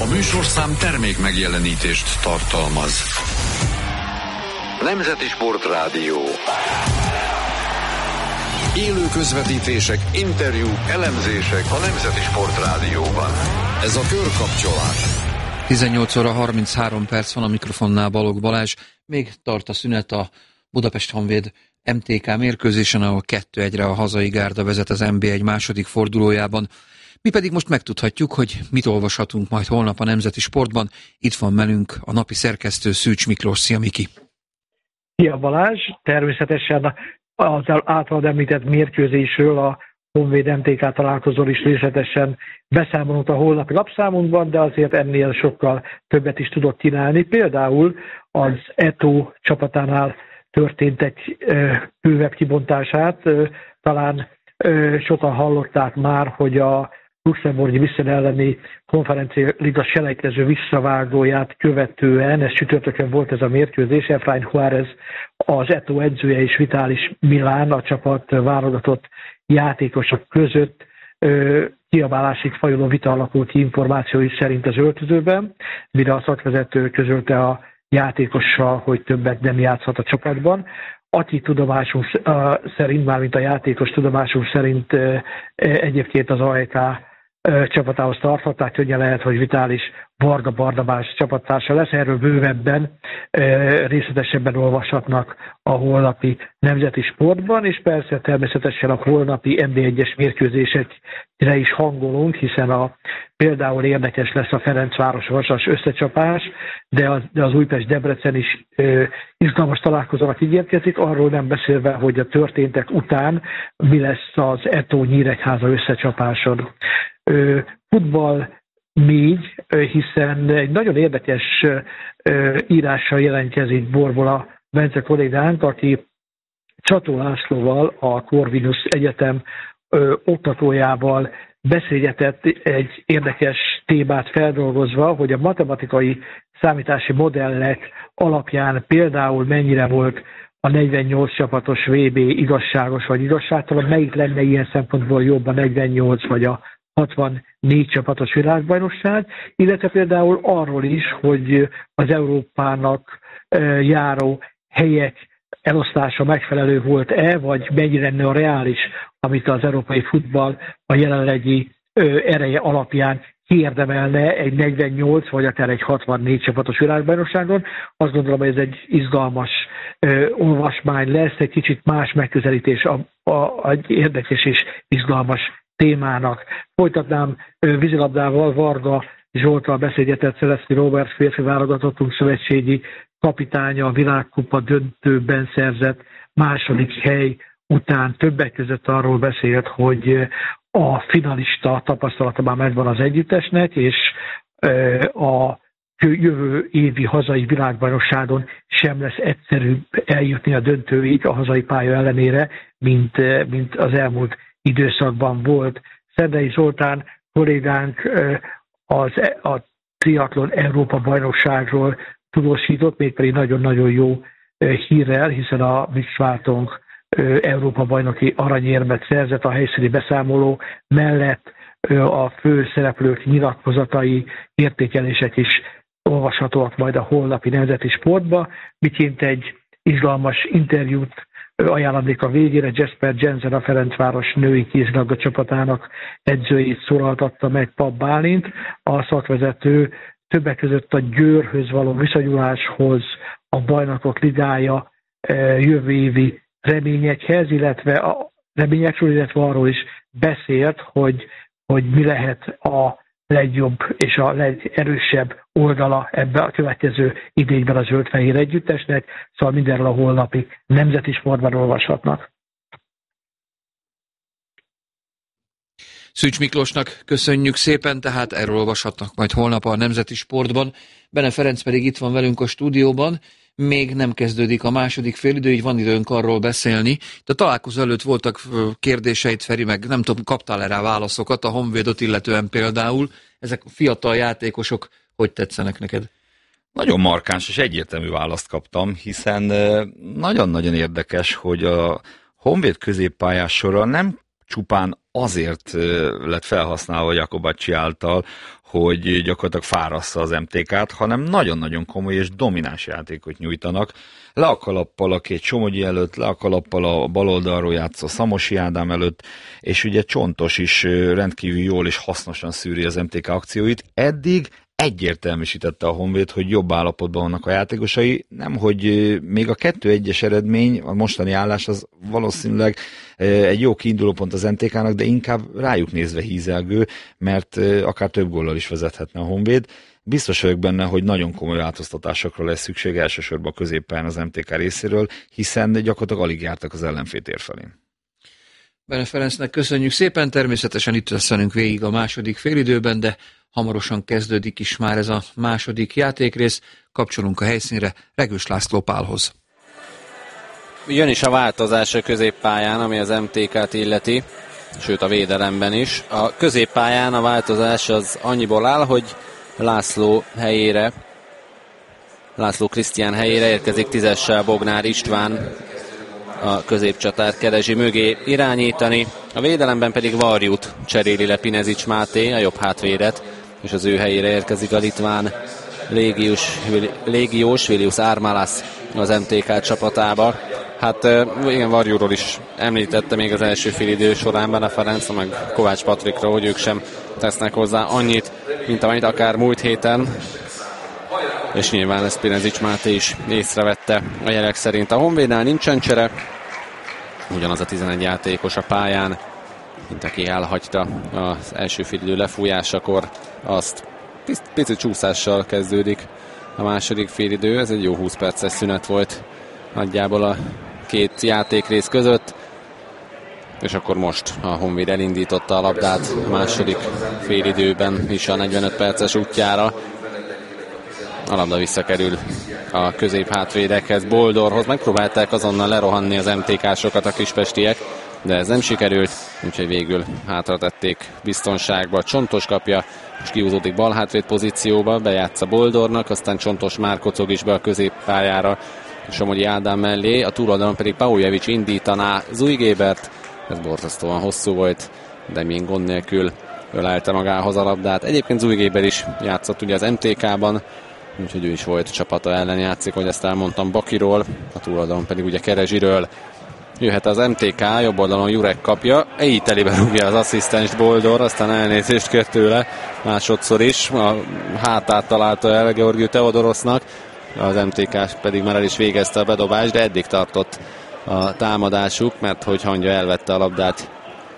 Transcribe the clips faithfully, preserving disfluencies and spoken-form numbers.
A műsorszám termék megjelenítést tartalmaz. Nemzeti Sportrádió. Élő közvetítések, interjúk, elemzések a Nemzeti Sportrádióban. Ez a Körkapcsolás. tizennyolc óra harminchárom perc van, a mikrofonnál Balogh Balázs. Még tart a szünet a Budapest Honvéd em té ká mérkőzésen, ahol kettő egyre a hazai gárda vezet az en bé egy második fordulójában. Mi pedig most megtudhatjuk, hogy mit olvashatunk majd holnap a Nemzeti Sportban. Itt van velünk a napi szerkesztő, Szűcs Miklós. Szia, Miki! Szia, Balázs! Természetesen az általad említett mérkőzésről, a Honvéd em té ká találkozón is részletesen beszámolunk a holnapi lapszámunkban, de azért ennél sokkal többet is tudok kínálni. Például az é té o csapatánál történt egy bővebb kibontását. Talán sokan hallották már, hogy a luxemburgi Vissel elleni konferencia liga selejtező visszavágóját követően, ez csütörtökön volt ez a mérkőzés, Efrain Juárez, az é té o edzője és Vitalis Milán, a csapat válogatott játékosok között kiabálásig fajuló vita alakult ki információi szerint az öltözőben, mire a szakvezető közölte a játékossal, hogy többet nem játszhat a csapatban. Aki tudomásunk szerint, mármint a játékos tudomásunk szerint egyébként az á é ká csapatához tartották, hogy lehet, hogy Vitalis Varga Barnabás csapattársa lesz. Erről bővebben, részletesebben olvashatnak a holnapi Nemzeti Sportban, és persze természetesen a holnapi en bé egyes mérkőzésekre is hangolunk, hiszen a, például érdekes lesz a Ferencváros-Vasas összecsapás, de az, de az Újpest-Debrecen is ö, izgalmas találkozónak ígérkezik, arról nem beszélve, hogy a történtek után mi lesz az é té o Nyíregyháza összecsapáson. Ö, futball négy, hiszen egy nagyon érdekes írással jelentkezik Borbola Bence kollégánk, aki Csató Lászlóval, a Corvinus Egyetem ö, oktatójával beszélgetett egy érdekes témát feldolgozva, hogy a matematikai számítási modellek alapján például mennyire volt a negyvennyolc csapatos vé bé igazságos vagy igazságtalan, melyik lenne ilyen szempontból jobb, a negyvennyolc vagy a hatvannégy csapatos világbajnokság, illetve például arról is, hogy az Európának járó helyek elosztása megfelelő volt-e, vagy mennyire lenne a reális, amit az európai futball a jelenlegi ereje alapján kiérdemelne egy negyvennyolc vagy akár egy hatvannégy csapatos világbajnokságon. Azt gondolom, hogy ez egy izgalmas ö, olvasmány lesz, egy kicsit más megközelítés, a, a, egy érdekes és izgalmas témának. Folytatnám ö, vízilabdával, Varga Zsolttal beszélgetett Szeleszki Róbert férfi válogatottunk szövetségi kapitánya, a világkupa döntőben szerzett második hely után többek között arról beszélt, hogy a finalista tapasztalata már megvan az együttesnek, és a jövő évi hazai világbajnokságon sem lesz egyszerűbb eljutni a döntőig a hazai pálya ellenére, mint, mint az elmúlt időszakban volt. Szendei Zoltán kollégánk az, a triatlon Európa bajnokságról tudósított, mégpedig nagyon-nagyon jó hírrel, hiszen a Mixváltónk Európa bajnoki aranyérmet szerzett. A helyszíni beszámoló mellett a fő szereplők nyilatkozatai, értékelések is olvashatóak majd a holnapi Nemzeti Sportba. Miként egy izgalmas interjút ajánlanék a végére. Jesper Jensen, a Ferencváros női kézilabda csapatának edzőjét szólaltatta meg Papp Bálint. A szakvezető többek között a Győrhöz való viszonyuláshoz, a Bajnokok Ligája jövő évi reményekhez, illetve a reményekről, illetve arról is beszélt, hogy, hogy mi lehet a legjobb és a legerősebb oldala ebbe a következő idényben a zöld-fehér együttesnek, szóval mindenről a holnapi Nemzeti Sportban olvashatnak. Szűcs Miklósnak köszönjük szépen, tehát erről olvashatnak majd holnap a Nemzeti Sportban. Bene Ferenc pedig itt van velünk a stúdióban. Még nem kezdődik a második félidő, így van időnk arról beszélni. De a találkozó előtt voltak kérdéseit, Feri, meg nem tudom, kaptál-e rá válaszokat a Honvédot illetően például. Ezek a fiatal játékosok hogy tetszenek neked? Nagyon markáns és egyértelmű választ kaptam, hiszen nagyon-nagyon érdekes, hogy a Honvéd középpályás sora nem csupán azért lett felhasználva Jakobacsi által, hogy gyakorlatilag fáraszta az em té ká-t, hanem nagyon-nagyon komoly és domináns játékot nyújtanak. Le a kalappal a két Somogyi előtt, le a kalappal a baloldalról játszó Szamosi Ádám előtt, és ugye Csontos is rendkívül jól és hasznosan szűri az em té ká akcióit. Eddig egyértelműsítette a Honvéd, hogy jobb állapotban vannak a játékosai, nem, hogy még a kettő egyes eredmény, a mostani állás az valószínűleg egy jó kiindulópont az em té ká-nak, de inkább rájuk nézve hízelgő, mert akár több góllal is vezethetne a Honvéd. Biztos vagyok benne, hogy nagyon komoly változtatásokra lesz szükség elsősorban a középpályán az em té ká részéről, hiszen gyakorlatilag alig jártak az ellenfél tér felé. Bene Ferencnek köszönjük szépen, természetesen itt lesz velünk végig a második félidőben, de hamarosan kezdődik is már ez a második játékrész. Kapcsolunk a helyszínre Regős László Pálhoz. Jön is a változás a középpályán, ami az em té ká-t illeti, sőt a védelemben is. A középpályán a változás az annyiból áll, hogy László helyére, László Krisztián helyére érkezik tízessel Bognár István, a középcsatár Kerezsi mögé irányítani. A védelemben pedig Varjút cseréli le Pinezics Máté, a jobb hátvédet, és az ő helyére érkezik a litván légiós, légiós Vilius Ármálas az em té ká csapatába. Hát igen, Varjúról is említette még az első félidő során Bene Ferenc, meg Kovács Patrikról, hogy ők sem tesznek hozzá annyit, mint amennyit akár múlt héten. És nyilván ezt Pinezics Máté is észrevette a jelek szerint. A Honvédnál nincsen csere, ugyanaz a tizenegy játékos a pályán, mint aki elhagyta az első félidő lefújásakor, azt pici csúszással kezdődik a második félidő. Ez egy jó húsz perces szünet volt nagyjából a két játékrész között, és akkor most a Honvéd elindította a labdát a második félidőben is a negyvenöt perces útjára. A labda visszakerül a középhátvédekhez, Boldorhoz. Megpróbálták azonnal lerohanni az em té ká-sokat a kispestiek, de ez nem sikerült, úgyhogy végül hátratették biztonságba. Csontos kapja, és kihúzódik balhátvéd pozícióba, bejátsza Boldornak, aztán Csontos már kocog is be a középpályára Somogyi Ádám mellé, a túloldalon pedig Paujevic indítaná Zujgébert. Ez borzasztóan hosszú volt, de még gond nélkül ölelte magához a labdát. Egyébként Zujgéber is játszott ugye az em té ká-ban, úgyhogy ő is volt csapata ellen játszik, hogy ezt elmondtam Bakiról, a túloldalon pedig ugye Kerezsiről. Jöhet az em té ká, jobb oldalon Jurek kapja, így telibe rúgja az asszisztens Boldor, aztán elnézést kért tőle másodszor is, a hátát találta el Georgiu Teodorosznak, az em té ká pedig már el is végezte a bedobást, de eddig tartott a támadásuk, mert hogy Hangya elvette a labdát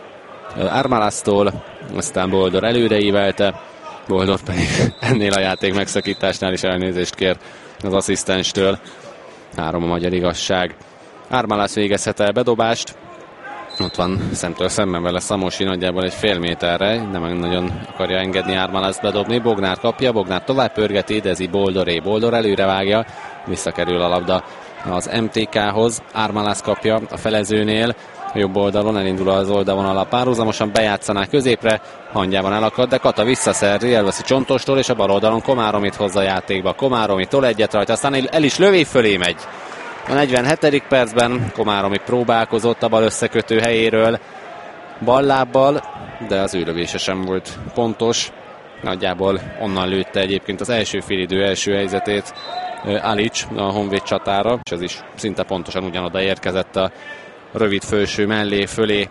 Ármálasztól, aztán Boldor előre ívelte, Boldor pedig ennél a játék megszakításnál is elnézést kér az asszisztenstől. Három a magyar igazság. Ármálász végezhet el bedobást. Ott van szemtől szemben vele Szamosi nagyjából egy fél méterre, nem nagyon akarja engedni Ármálászt bedobni. Bognár kapja, Bognár tovább pörgeti, Dezi Boldoré. Boldor előre vágja, visszakerül a labda az em té ká-hoz. Ármálász kapja a felezőnél, a jobb oldalon elindul az oldalvonal a párhuzamosan, bejátszaná középre, Hangyában elakad, de Kata visszaszerzi, elveszi Csontostól, és a bal oldalon Komáromit hozza a játékba. Komáromi tol egyet rajta, aztán el is lövé, fölé megy. A negyvenhetedik percben Komáromi próbálkozott a bal összekötő helyéről ballábbal, de az ő lövése sem volt pontos. Nagyjából onnan lőtte egyébként az első félidő első helyzetét Alics a Honvéd csatára, és ez is szinte pontosan ugyanoda érkezett a rövid fölső mellé, fölé.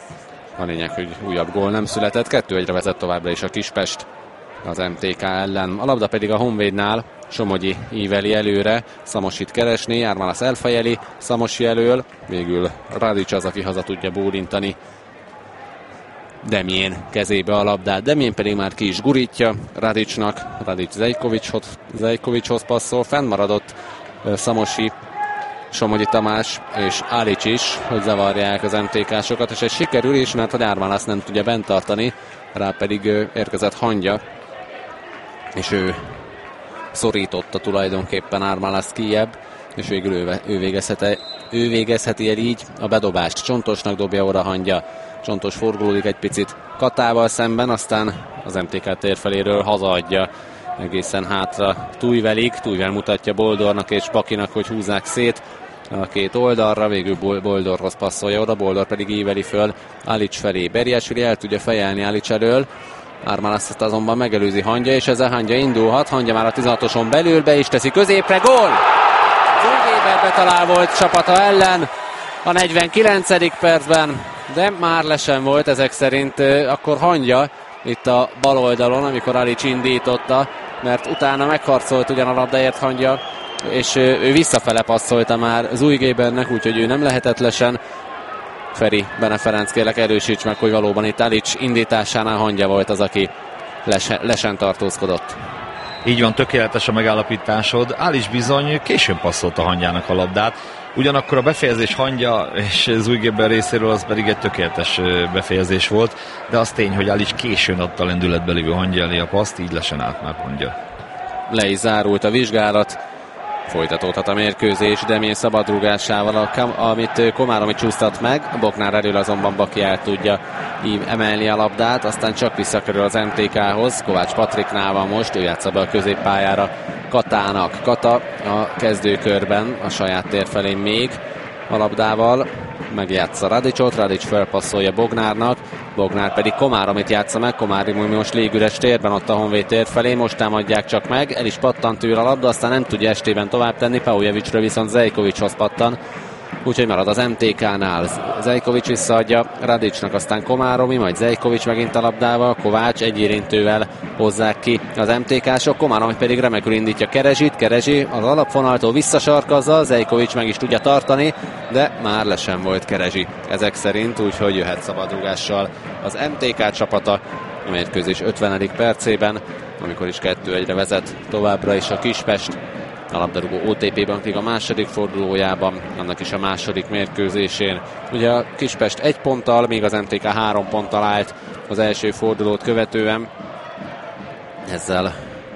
A lényeg, hogy újabb gól nem született. kettő egyre vezet továbbra is a Kispest az em té ká ellen. A labda pedig a Honvédnál, Somogyi íveli előre, Szamosit keresni, Ármálász elfejeli Szamosi elől, végül Radics az, aki haza tudja bólintani Demjén kezébe a labdát, Demjén pedig már ki is gurítja Radicsnak, Radics Zejkovicshoz, Zejkovicshoz passzol, fennmaradott Szamosi, Somogyi Tamás és Álics is, hogy zavarják az em té ká-sokat, és ez sikerül is, mert a Ármálász nem tudja bent tartani, rá pedig érkezett Hangya, és ő szorította tulajdonképpen Ármálászt kijebb, és végül ő, ő, végezheti, ő végezheti el így a bedobást. Csontosnak dobja oda Hangya, Csontos forgolódik egy picit Katával szemben, aztán az em té ká térfeléről hazaadja egészen hátra Tújvelig, Tújvel mutatja Boldornak és Bakinak, hogy húzzák szét a két oldalra, végül Boldorhoz passzolja oda, Boldor pedig íveli föl Álics felé. Berjásvili el tudja fejelni Álics elől, Ármálaszt azonban megelőzi Hangya, és ezzel Hangya indulhat. Hangya már a tizenhatoson belül, be is teszi középre, gól! Zúgéber betalál volt csapata ellen a negyvenkilencedik percben, de már lesen volt ezek szerint akkor Hangya itt a bal oldalon, amikor Alics indította, mert utána megharcolt ugyan a labdáért Hangya, és ő visszafele passzolta már Zújgébernek, úgyhogy ő nem lehetett lesen. Feri, Bene Ferenc, kérlek erősíts meg, hogy valóban itt Alics indításánál Hangya volt az, aki lesen, lesen tartózkodott. Így van, tökéletes a megállapításod. Alics bizony későn passzolta Hangyának a labdát, ugyanakkor a befejezés Hangya és Zújgéber részéről az pedig egy tökéletes befejezés volt, de az tény, hogy Alics későn adta lendületbe lévő Hangya elé a paszt, így lesen állt már Hangya. Le is zárult a vizsgálat, folytatódhat a mérkőzés Demjén szabadrúgásával, amit Komáromi csúsztat meg, Bognár elől azonban Baki el tudja így emelni a labdát, aztán csak visszakerül az em té ká-hoz, Kovács Patriknál van most, ő játsza be a középpályára Katának. Kata a kezdőkörben a saját tér felé még a labdával, megjátsza Radicsot, Radics felpasszolja Bognárnak, Bognár pedig Komáromit játsza meg, Komári most légüres térben ott a Honvéd tér felé, most támadják csak meg, el is pattant tőle a labda, aztán nem tudja estében tovább tenni, Paujevicsről viszont Zejkovicshoz pattan, úgyhogy marad az em té ká-nál. Zejkovics visszaadja Radicsnak, aztán Komáromi, majd Zejkovics megint a labdával, Kovács egy érintővel hozzák ki az em té ká-sok, Komáromi pedig remekül indítja Kerezsit, Kerezsi az alapvonaltól visszasarkazza, Zejkovics meg is tudja tartani, de már lesen volt Kerezsi ezek szerint, úgyhogy jöhet szabadrúgással az em té ká csapata a mérkőzés ötvenedik percében, amikor is kettő egyre vezet továbbra is a Kispest. A labdarúgó o té pé Bankliga a második fordulójában, annak is a második mérkőzésén. Ugye a Kispest egy ponttal, még az em té ká három ponttal állt az első fordulót követően. Ezzel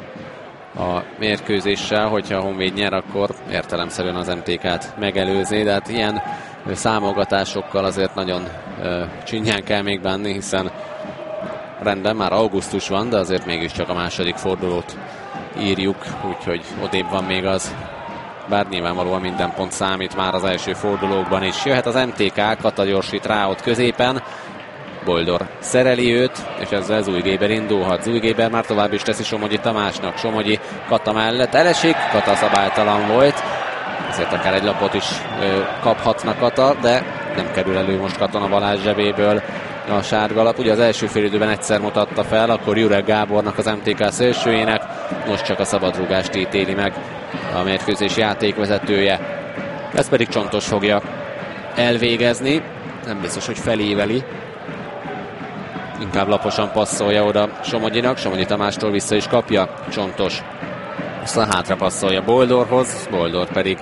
a mérkőzéssel, hogyha a Honvéd nyer, akkor értelemszerűen az em té ká-t megelőzni, de hát ilyen számogatásokkal azért nagyon ö, csinyán kell még bánni, hiszen rendben már augusztus van, de azért mégiscsak a második fordulót írjuk, úgyhogy odébb van még az, bár nyilvánvalóan minden pont számít már az első fordulókban is. Jöhet az em té ká, Kata gyorsít rá ott középen, Boldor szereli őt, és ezzel Zújgéber indulhat. Zújgéber már tovább is teszi Somogyi Tamásnak, Somogyi Kata mellett elesik, Kata szabálytalan volt, ezért akár egy lapot is ö, kaphatna Kata, de nem kerül elő most Katona Balázs zsebéből a sárga lap. Ugye az első félidőben egyszer mutatta fel, akkor Jurek Gábornak, az em té ká szélsőjének, most csak a szabadrúgást ítéli meg a mérkőzés játékvezetője. Ez pedig Csontos fogja elvégezni, nem biztos, hogy feléveli. Inkább laposan passzolja oda Somogyinak, Somogyi Tamástól vissza is kapja Csontos. Aztán hátra passzolja Boldorhoz, Boldor pedig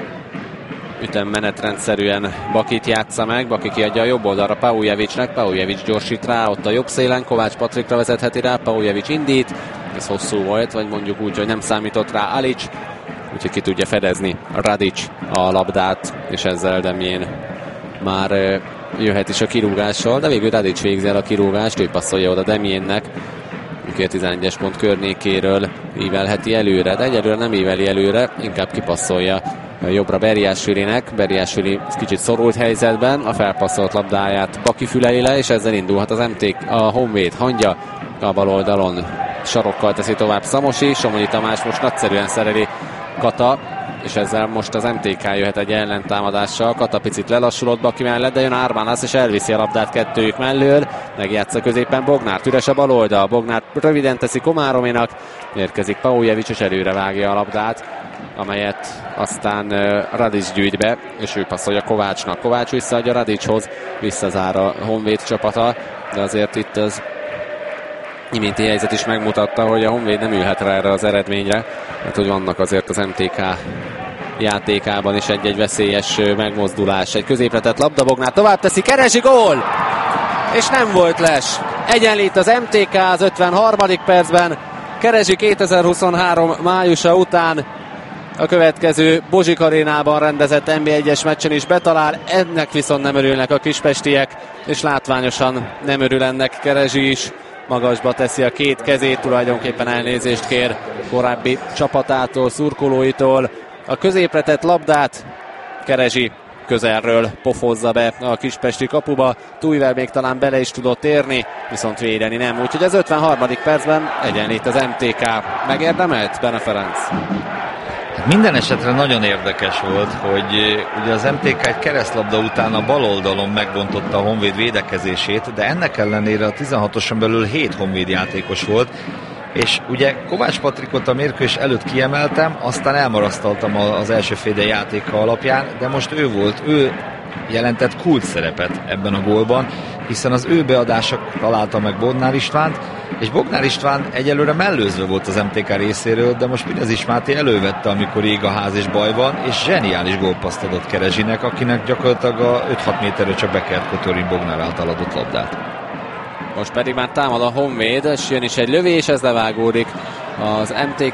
ütemmenetrendszerűen Bakit játsza meg, Baki kiadja a jobb oldalra Paujevicsnek, Paujevics gyorsít rá ott a jobb szélen, Kovács Patrikra vezetheti rá, Paujevics indít, ez hosszú volt, vagy mondjuk úgy, hogy nem számított rá Alics, úgyhogy ki tudja fedezni Radics a labdát, és ezzel Demjén már jöhet is a kirúgással, de végül Radics végzi el a kirúgást, ő passzolja oda Demjénnek, a tizenegyes pont környékéről ívelheti előre, de egyelőre nem íveli előre, inkább kipasszolja jobbra Berjásvilinek. Berjásvili kicsit szorult helyzetben, a felpasszolt labdáját Baki füleli le, és ezzel indulhat az em té, a Honvéd. Hangya a bal oldalon sarokkal teszi tovább Szamosi, Somogyi Tamás most nagyszerűen szereli Kata, és ezzel most az em té ká jöhet egy ellentámadással. Kata picit lelassulott Baki mellett, de jön Ármánász, és elviszi a labdát kettőjük mellől. Megjátsza középen Bognár, üres a bal oldal, Bognár röviden teszi Komárominak, érkezik Paujevics, és előre vágja a labdát, amelyet aztán uh, Radics gyűjt be, és ő passzolja Kovácsnak. Kovács visszaadja Radicshoz, visszazár a Honvéd csapata, de azért itt az iménti helyzet is megmutatta, hogy a Honvéd nem ülhet rá erre az eredményre, mert hogy vannak azért az em té ká játékában is egy-egy veszélyes megmozdulás. Egy középre tett labda, Bognár tovább teszi, keresi, gól! És nem volt les. Egyenlít az em té ká az ötvenharmadik percben. Keresi kétezer-huszonhárom májusa után a következő Bozsik arénában rendezett en bé egyes meccsen is betalál, ennek viszont nem örülnek a kispestiek, és látványosan nem örül ennek Keresi is. Magasba teszi a két kezét, tulajdonképpen elnézést kér korábbi csapatától, szurkolóitól. A középre tett labdát Keresi közelről pofozza be a kispesti kapuba. Tújvel még talán bele is tudott érni, viszont védeni nem. Úgyhogy az ötvenharmadik percben egyenlít az em té ká. Megérdemelt Bene Ferenc? Minden esetre nagyon érdekes volt, hogy ugye az em té ká egy keresztlabda után a bal oldalon megbontotta a Honvéd védekezését, de ennek ellenére a tizenhatoson belül hét Honvéd játékos volt, és ugye Kovács Patrikot a mérkőzés előtt kiemeltem, aztán elmarasztaltam az első fél idő játéka alapján, de most ő volt, ő jelentett kult szerepet ebben a gólban, hiszen az ő beadása találta meg Bognár Istvánt, és Bognár István egyelőre mellőzve volt az em té ká részéről, de most Pinezis Máté elővette, amikor ég a ház és baj van, és zseniális gólpasszt adott Kerezsinek, akinek gyakorlatilag a öt-hat méterről csak be kellett kotorni Bognár által adott labdát. Most pedig már támad a Honvéd, és jön is egy lövés, ez levágódik az em té